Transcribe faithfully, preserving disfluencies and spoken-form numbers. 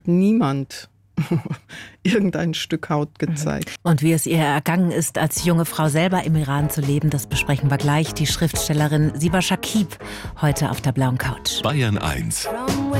niemand irgendein Stück Haut gezeigt. Und wie es ihr ergangen ist, als junge Frau selber im Iran zu leben, das besprechen wir gleich. Die Schriftstellerin Siba Shakib heute auf der blauen Couch. Bayern eins.